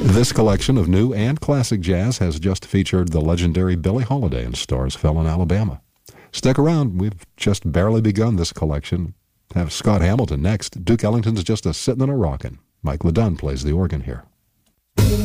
This collection of new and classic jazz has just featured the legendary Billie Holiday in Starsville in Alabama. Stick around, we've just barely begun this collection. Have Scott Hamilton next. Duke Ellington's just a sittin' and a rockin'. Mike LeDunn plays the organ here.